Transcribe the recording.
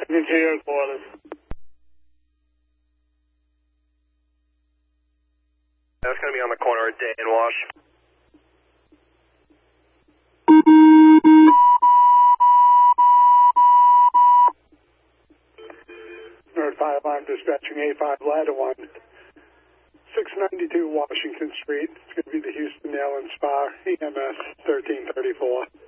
Here at quarters. That's going to be on the corner of Day and Wash. North 5, I'm dispatching A5 Ladder 1. 692 Washington Street. It's going to be the Houston Nail and Spa, EMS 1334.